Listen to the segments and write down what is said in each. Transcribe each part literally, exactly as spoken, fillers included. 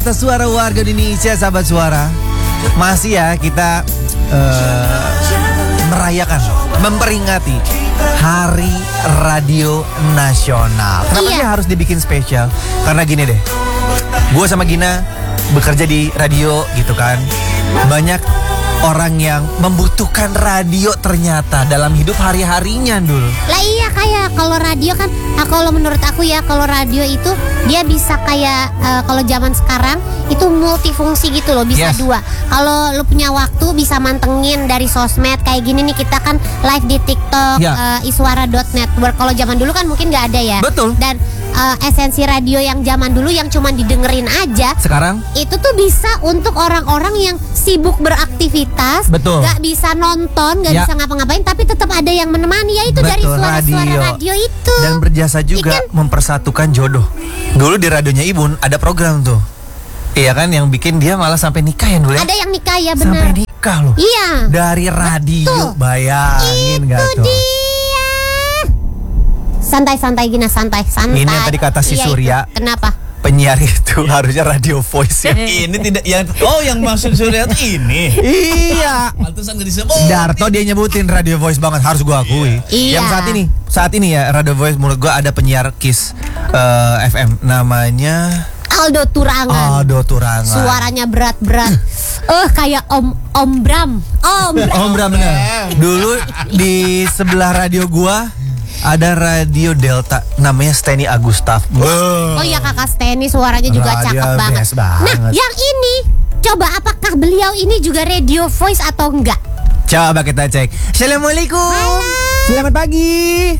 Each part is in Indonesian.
Jakarta, suara warga Indonesia, sahabat suara. Masih ya kita uh, merayakan, memperingati Hari Radio Nasional. Kenapa Iya. sih harus dibikin spesial? Karena gini deh, gue sama Gina bekerja di radio gitu kan. Banyak orang yang membutuhkan radio ternyata dalam hidup hari-harinya dulu. Lah iya, kayak kalau radio kan, ah, kalau menurut aku ya, kalau radio itu dia bisa kayak uh, kalau zaman sekarang itu multifungsi gitu loh, bisa Yes. dua. Kalau lu punya waktu bisa mantengin dari sosmed kayak gini nih, kita kan live di TikTok, Ya. uh, iswara dot network. Kalau zaman dulu kan mungkin nggak ada ya. Betul. Dan uh, esensi radio yang zaman dulu yang cuman didengerin aja, Sekarang itu tuh bisa untuk orang-orang yang sibuk beraktivitas, Betul. gak bisa nonton, gak Ya. bisa ngapa-ngapain, tapi tetap ada yang menemani, yaitu dari Betul, suara-suara radio. radio itu. dan berjasa juga Ikan. mempersatukan jodoh. Dulu di radionya Ibun ada program tuh. Iya kan, yang bikin dia malah sampai nikah ya dulu ya. Ada yang nikah ya, Sampai benar. nikah loh. Iya. Dari radio, Betul. bayangin Itu gak tuh? dia. Santai-santai Gina, santai, santai. Ini yang tadi kata si Iya, Surya. itu. Kenapa? Penyiar itu harusnya radio voice ya. Ini tidak yang oh yang maksud Surya itu ini. Iya. Pantesan gak disebut. Darto dia nyebutin radio voice banget, harus gua akui. Iya. Yang saat ini, saat ini ya radio voice menurut gua ada penyiar Kiss eh, F M namanya Aldo Turangan. Aldo Turangan. Suaranya berat-berat. Eh kayak Om Om Bram. Om Bram. Om Bram bener. Dulu di sebelah radio gua ada radio Delta namanya Steny Agustaf. Oh iya, Kakak Steny suaranya juga Radio cakep banget. best banget. Nah, yang ini coba apakah beliau ini juga radio voice atau enggak? Coba kita cek. Assalamualaikum. Selamat pagi.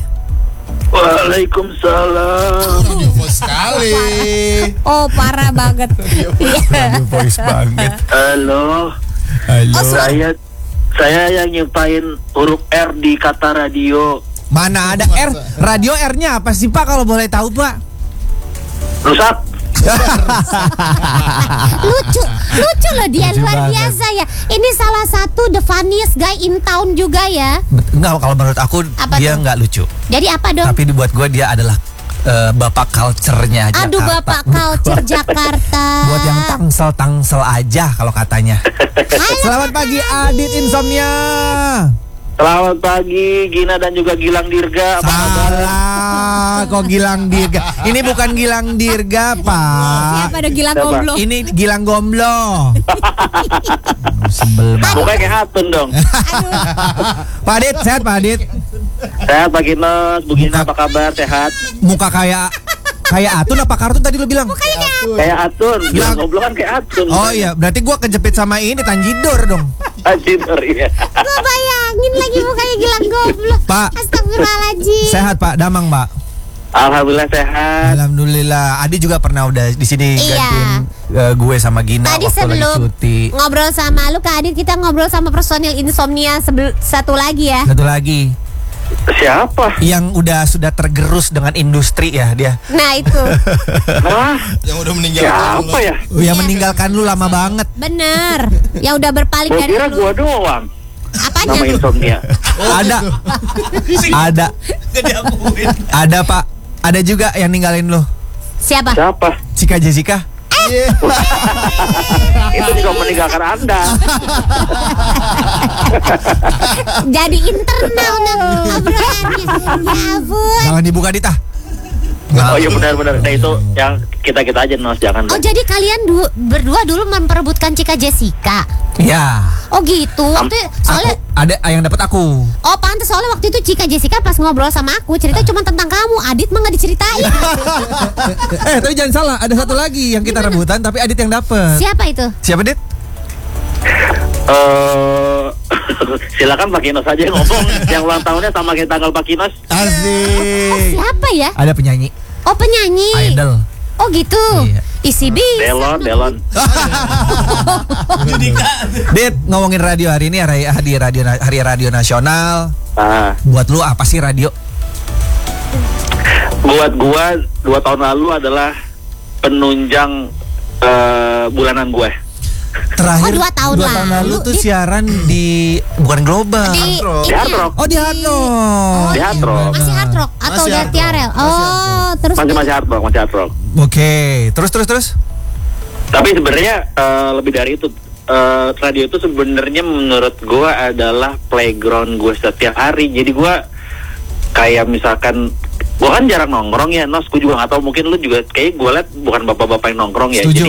Waalaikumsalam. Radio voice sekali. Oh, parah banget. Radio voice banget. Halo, Halo. saya saya yang nyumpain huruf R di kata radio. Mana ada R? Radio R-nya apa sih Pak kalau boleh tahu Pak? Rusak. lucu, lucu loh dia, Lucu luar banget. biasa ya. Ini salah satu the funniest guy in town juga ya. Enggak, kalau menurut aku Apa dia tuh? nggak lucu. Jadi apa dong? Tapi dibuat gue dia adalah eh, bapak culture-nya Jakarta. Aduh, Bapak Culture Jakarta. Buat yang tangsel-tangsel aja kalau katanya. Selamat pagi Adit Insomnia. Selamat pagi Gina dan juga Gilang Dirga. Apa kabar? Salah, kok Gilang Dirga. Ini bukan Gilang Dirga, Pak. Siapa ada Gilang Siapa? gomblo? Ini Gilang Gomblo. Sebel banget. Bukannya kayak Hatun dong. Pak Adit, sehat Pak Adit? Sehat Pak Ginos, Bu Gina apa kabar? Sehat? Muka kayak kayak Atun apa kartun tadi lu bilang? Kayak Hatun. Gilang. Gilang goblok kan kayak Hatun. Oh iya, berarti gua kejepit sama ini Tanjidor dong. Anjir, iya. Gue bayangin lagi mukanya Gilang gomblo. Pak. Astagfirullahaladzim. Sehat Pak, Damang Pak. Alhamdulillah sehat. Alhamdulillah. Adi juga pernah udah di sini Iya. gantiin eh, gue sama Gina Tadi waktu lagi sebelum cuti. ngobrol sama lu Kak Adit, kita ngobrol sama personil Insomnia sebel- satu lagi ya. Satu lagi Siapa? yang udah sudah tergerus dengan industri ya dia. Nah itu, Hah? Yang udah meninggal. Siapa ya? Yang meninggalkan lu lama banget. bener. Yang udah berpaling Gua dari kira lu. gua doang. Apanya? Nama insomnia. Ada. Ada. Gak diakuin. Ada Pak. Ada juga yang ninggalin lu. Siapa? Siapa? Cika Jessica. Itu juga meninggalkan Anda. Jadi internal nah obrolannya. Ya ampun. Jangan dibuka Dita. Oh iya benar-benar. Nah itu yang kita-kita aja Nos, jangan. Oh jadi kalian du- berdua dulu memperebutkan Cika Jessica. Ya. Oh gitu. Waktu soalnya Aku, ada yang dapat aku. oh pantes soalnya waktu itu Cika Jessica pas ngobrol sama aku cerita cuma tentang kamu. Adit mah nggak diceritain. eh, tapi jangan salah, ada satu lagi yang kita rebutan tapi Adit yang dapat. Siapa itu? Siapa, Dit? Eh, silakan Pak Kinos aja yang ngomong. Yang ulang tahunnya sama kayak tanggal Pak Kinos. Asik. Siapa ya? Ada penyanyi Oh penyanyi. idol. Oh gitu. Iya. Isi bis. Delon, Delon. Dit, ngomongin radio hari ini hari hari radio hari radio nasional. Ah, Buat lu apa sih radio? buat gua dua tahun lalu adalah penunjang eh, bulanan gue. Terakhir Oh, dua tahun lalu lalu, tuh Dit. siaran di bukan global. Di, Di ini Hard ya? Rock. Oh di Hard Rock. Oh, Di Hard Rock. Masih Hard Rock atau Masih ganti Hard Rock. Arel? Masih Hard Oh, terus Masih masih hard rock, masih hard rock. Oke, terus terus terus. Tapi sebenarnya eh, lebih dari itu. Eh, radio itu sebenarnya menurut gue adalah playground gue setiap hari. Jadi gue kayak misalkan gue kan jarang nongkrong ya, Nos. Gue juga nggak tahu, mungkin lu juga kayak gue liat bukan bapak-bapak yang nongkrong ya. Setuju. Jadi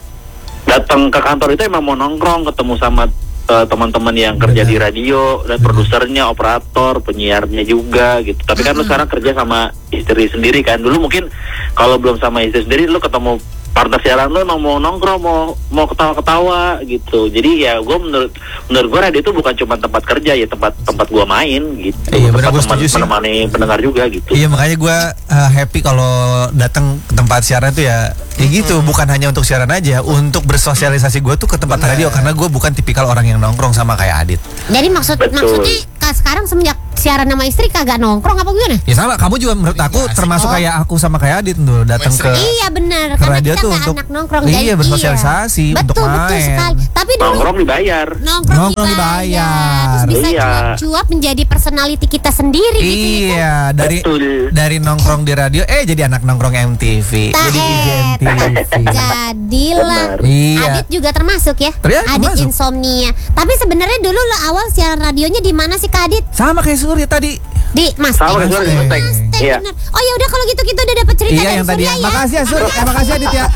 datang ke kantor itu emang mau nongkrong, ketemu sama uh, teman-teman yang kerja Benar. di radio dan produsernya, operator, penyiarnya juga gitu. Tapi kan lu sekarang kerja sama istri sendiri kan. Dulu mungkin kalau belum sama istri sendiri lu ketemu partner siaran lu emang mau nongkrong, mau mau ketawa-ketawa gitu. Jadi ya gue menurut menurut gue radio itu bukan cuma tempat kerja ya, tempat tempat gue main gitu. Iya, benar, tempat gua teman- setuju sih. menemani pendengar juga gitu. Iya, makanya gue uh, happy kalau datang ke tempat siaran itu ya, ya gitu. Bukan hanya untuk siaran aja, untuk bersosialisasi gue tuh ke tempat Benar. radio, karena gue bukan tipikal orang yang nongkrong sama kayak Adit. Jadi maksud Betul. maksudnya ka- sekarang semenjak siaran sama istri kagak nongkrong apa gimana? Ya sama, kamu juga menurut aku Asik. termasuk Oh. kayak aku sama kayak Adit tuh datang ke Iya benar, ke karena radio kita tuh nggak untuk- anak nongkrong. iya, jadi bersosialisasi, iya. untuk betul, betul main. sekali. Tapi dulu Nongkrong dibayar. nongkrong, Nongkrong dibayar. Terus bisa Iya. cuap-cuap menjadi personality kita sendiri gitu ya. Iya, dari Betul. dari nongkrong di radio eh jadi anak nongkrong M T V. Jadi D J M T V. Jadilah. Benar. Iya. Adit juga termasuk ya. Ternyata Adit termasuk. insomnia. Tapi sebenarnya dulu lo awal siaran radionya di mana sih Kak Adit? Sama kayak Surya tadi. Di Mas. Sama kayak Surya, di Mustang. Mustang, Iya. bener. Oh ya udah kalau gitu kita udah dapat cerita Iya dari yang tadi. Surya ya. Makasih ya Sur. Eh, makasih Adit ya.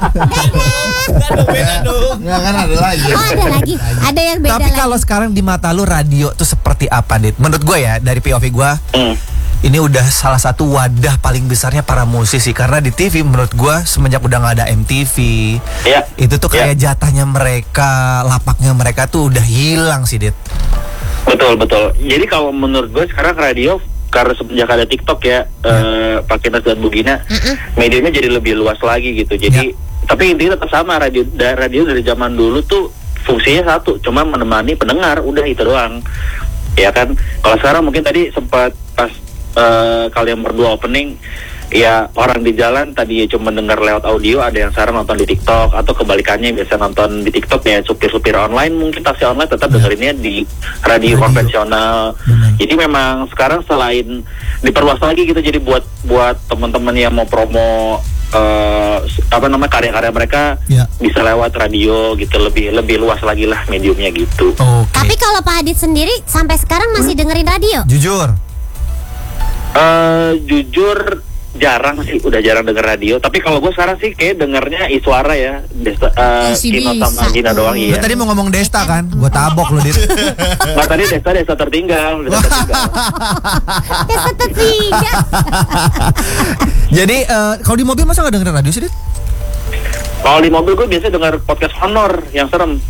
Aduh, beda dong. Nggak kan ada lagi. Oh ada lagi. Ada yang beda Tapi lagi. kalau sekarang di mata lu radio tuh seperti apa, Dit? Menurut gue ya, dari P O V gue, Hmm. ini udah salah satu wadah paling besarnya para musisi. Karena di T V menurut gue semenjak udah gak ada M T V, Iya. itu tuh kayak Iya. jatahnya mereka, lapaknya mereka tuh udah hilang sih, Dit. Betul betul. Jadi kalau menurut gue sekarang radio karena semenjak ada TikTok ya, eh, Pak Kinas dan Bu Gina, medianya jadi lebih luas lagi gitu. Jadi tapi intinya tetap sama, radio da, radio dari zaman dulu tuh fungsinya satu, cuma menemani pendengar, udah itu doang. Ya kan. Kalau sekarang mungkin tadi sempat pas eh, kalian berdua opening, ya orang di jalan tadi cuma dengar lewat audio, ada yang sekarang nonton di TikTok, atau kebalikannya biasa nonton di TikTok ya supir-supir online, mungkin taksi online tetap dengerinnya di radio Radio. konvensional. Benar. Jadi memang sekarang selain diperluas lagi gitu, jadi buat buat teman-teman yang mau promo eh, apa namanya karya-karya mereka Ya. bisa lewat radio gitu, lebih lebih luas lagi lah mediumnya gitu. Oke. Tapi kalau Pak Adit sendiri sampai sekarang masih dengerin radio? Jujur. Eh jujur jarang sih, udah jarang denger radio. Tapi kalau gue sekarang sih kayak dengernya Iswara ya, Desta, eh, Isi Kino sama bisa. Gina doang Lu iya. tadi mau ngomong Desta kan? Gue tabok lu, Dit. Nggak, tadi Desta Desta tertinggal, Desta tertinggal. Desa Tiga. Jadi eh, kalau di mobil masa gak dengerin radio sih, Dit? Kalau di mobil gue biasa denger podcast Honor yang serem.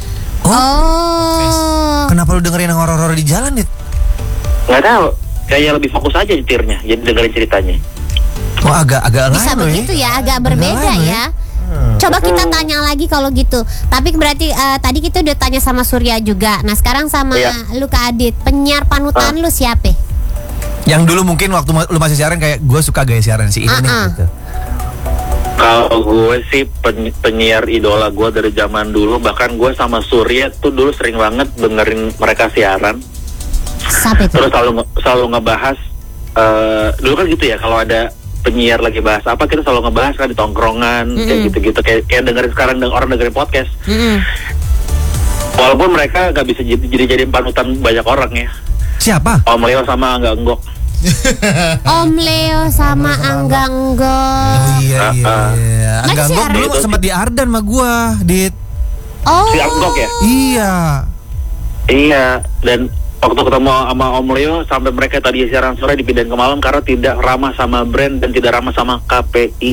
Oh. Kenapa lu dengerin yang horor-horor di jalan, Dit? Nggak tahu, kayak lebih fokus aja nyetirnya, jadi dengerin ceritanya. Oh, agak agak Bisa lain loh begitu ya, agak berbeda lain, ya. Coba kita tanya lagi kalau gitu. Tapi berarti eh, tadi kita udah tanya sama Surya juga. Nah sekarang sama Iya. lu Kak Adit, penyiar panutan Ah. lu siapa? Yang dulu mungkin waktu ma- lu masih siaran kayak gue suka gaya siaran si ini nih Ah-ah. gitu. Kalau gue sih pen- penyiar idola gue dari zaman dulu, bahkan gue sama Surya tuh dulu sering banget dengerin mereka siaran. Siapa itu? Terus selalu nge- selalu ngebahas eh dulu kan gitu ya, kalau ada penyiar lagi bahas apa kita selalu ngebahas kan di tongkrongan kayak Mm-mm. gitu-gitu, kayak kayak dengerin sekarang deng- orang dengerin podcast. Mm-mm. Walaupun mereka gak bisa jadi jadi jadiin panutan banyak orang ya. Siapa? Om Leo sama Angga Enggok. Om Leo sama Angga Enggok. Oh iya Ah, iya. ah. iya. Mereka Angga Gok siaran. dulu Itu sempat sih. di Ardan sama gua, Dit. Oh. Si Anggok ya? Iya. Iya, dan waktu ketemu sama Om Leo sampai mereka tadi siaran sore dipindahin ke malam karena tidak ramah sama brand dan tidak ramah sama K P I.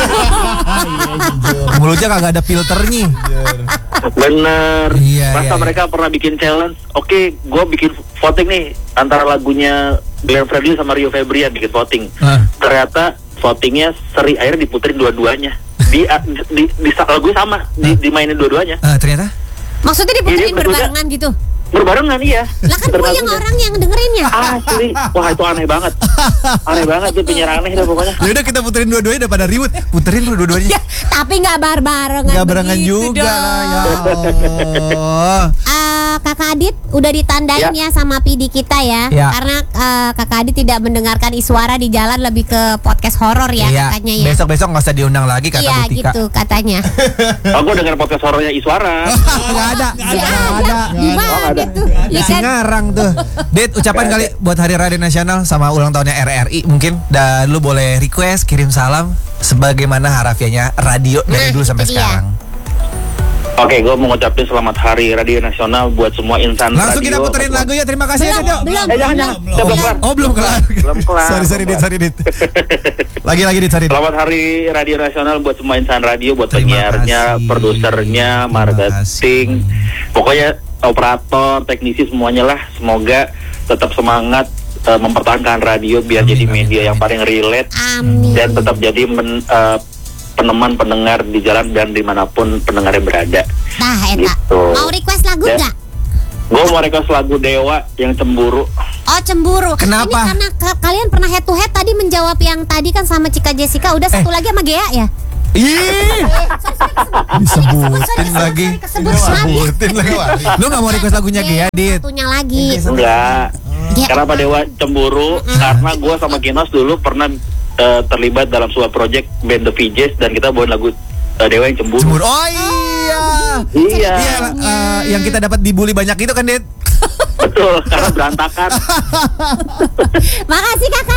Mulutnya kagak ada filternya. Bener. Iya, Masa iya, iya. mereka pernah bikin challenge? Oke, gue bikin voting nih antara lagunya Glenn Fredly sama Rio Febrian, bikin voting. Ah. Ternyata votingnya seri, akhirnya diputerin dua-duanya. Di, di, di, di lagu sama, di, dimainin dua-duanya. Eh, ternyata Maksudnya diputerin Iya, maksudnya- berbarengan gitu. Berbarengan iya. Lah kan gue yang Berlagunya. orang yang dengerinnya. Asli, wah itu aneh banget. Aneh banget tuh penyiar aneh dah pokoknya. ya udah kita puterin dua-duanya daripada ribut. Puterin dulu dua-duanya. Ya, tapi nggak bar-barengan. Gak barengan begitu juga dong. lah ya Allah. Eh, Kakak Kakak Adit udah ditandain ya, Ya. sama P D kita ya. Ya. Karena uh, Kakak Adit tidak mendengarkan Iswara di jalan, lebih ke podcast horor ya Iya, katanya ya. besok-besok nggak usah diundang lagi kata Iya Bu Tika. gitu katanya. Aku dengar podcast horornya Iswara. Nggak ada, Ya nggak ada. ada. Di mana Oh, ada. tuh? Di Ya kan? Singarang tuh. Dit, ucapan Nggak kali buat Hari Radio Nasional sama ulang tahunnya R R I mungkin. Dan lu boleh request, kirim salam sebagaimana harafianya radio dari Nah, dulu sampai itu dia. sekarang. Oke, gue mau ngucapin selamat hari Radio Nasional buat semua insan Langsung radio. kita puterin lagu ya. Terima kasih ya, Belum, Dit. belum, Eh jangan jangan, Belum, Kita belum belum. kelar. Oh, belum kelar. Belum kelar. Sorry, sorry, Dit, sorry, Dit. Lagi-lagi Dit, sorry. Dit. Selamat hari Radio Nasional buat semua insan radio, buat Terima penyiarnya, kasih. produsernya, Terima marketing, kasih. pokoknya operator, teknisi semuanya lah. Semoga tetap semangat eh, mempertahankan radio biar Amin, jadi amin, media amin. yang paling relate Amin. dan tetap jadi men, eh, peneman pendengar di jalan dan dimanapun pendengarnya berada. Nah, eta. Gitu. Mau request lagu Ya. nggak? Gue mau request lagu Dewa yang Cemburu. Oh, cemburu. Kenapa? Ini karena ka- kalian pernah head to head tadi menjawab yang tadi kan sama Cika Jessica. Udah satu lagi sama Gea ya? Ih, disebutin lagi. Kesebut lagi. Disebutin lagi. Lu nggak mau request lagunya Gea, Dit? Satunya lagi. Enggak. Gea. Kenapa Dewa Cemburu? Karena gue sama Kinos dulu pernah eh, terlibat dalam sebuah project band The Vijays dan kita bawain lagu eh, Dewa yang Cemburu. Cemburu. Oh iya. Iya, Iya, eh, yang kita dapat dibully banyak itu kan, Dit? betul. Karena berantakan. Makasih Kakak